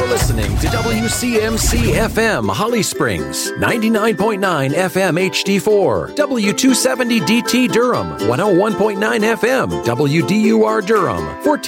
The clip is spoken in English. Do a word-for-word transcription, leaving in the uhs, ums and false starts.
listening to W C M C F M Holly Springs, ninety-nine point nine F M H D four, W two seventy D T Durham, one oh one point nine F M W D U R Durham, fourteen